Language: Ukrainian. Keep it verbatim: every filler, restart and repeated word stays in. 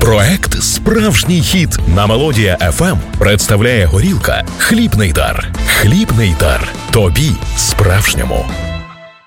Проект «Справжній хіт» на Мелодія еф ем представляє горілка «Хлібний дар». Хлібний дар. Тобі справжньому.